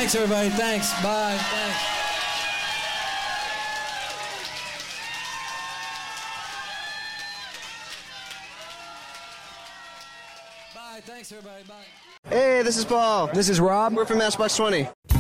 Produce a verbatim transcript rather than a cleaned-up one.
Thanks, everybody. Thanks. Bye. Thanks. Bye. Thanks, everybody. Bye. Hey, this is Paul. This is Rob. We're from Matchbox twenty.